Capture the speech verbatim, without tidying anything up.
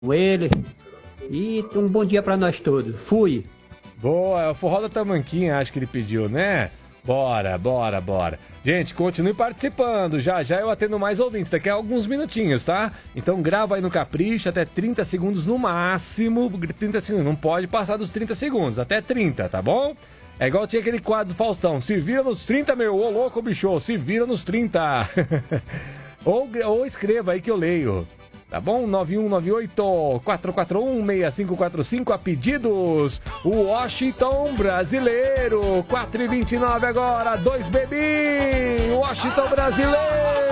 com ele. E um bom dia pra nós todos. Fui. Boa, é o forró da Tamanquinha, acho que ele pediu, né? Bora, bora, bora. Gente, continue participando. Já já eu atendo mais ouvintes, daqui a alguns minutinhos, tá? Então grava aí no Capricho, até trinta segundos no máximo. trinta segundos, não pode passar dos trinta segundos, até trinta, tá bom? É igual tinha aquele quadro do Faustão. Se vira nos trinta, meu. Ô, louco, bicho. Se vira nos trinta. ou, ou escreva aí que eu leio. Tá bom? nove um nove oito, quatro quatro um, seis cinco quatro cinco a pedidos. O Washington brasileiro. quatro e vinte e nove agora. Dois bebê. Washington brasileiro.